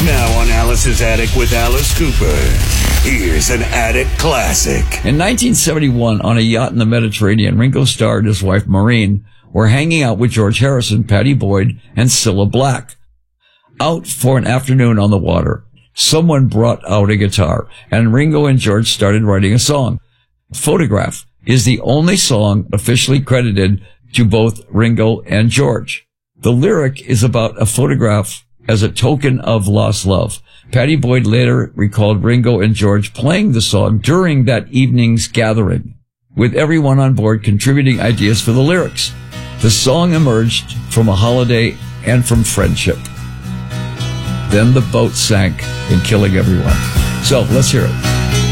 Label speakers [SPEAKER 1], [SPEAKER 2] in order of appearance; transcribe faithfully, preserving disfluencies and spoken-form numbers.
[SPEAKER 1] Now on Alice's Attic with Alice Cooper, here's an Attic classic.
[SPEAKER 2] In nineteen seventy-one, on a yacht in the Mediterranean, Ringo Starr and his wife Maureen were hanging out with George Harrison, Pattie Boyd, and Cilla Black. Out for an afternoon on the water, someone brought out a guitar, and Ringo and George started writing a song. Photograph is the only song officially credited to both Ringo and George. The lyric is about a photograph as a token of lost love. Pattie Boyd later recalled Ringo and George playing the song during that evening's gathering, with everyone on board contributing ideas for the lyrics. The song emerged from a holiday and from friendship. Then the boat sank in killing everyone. So let's hear it.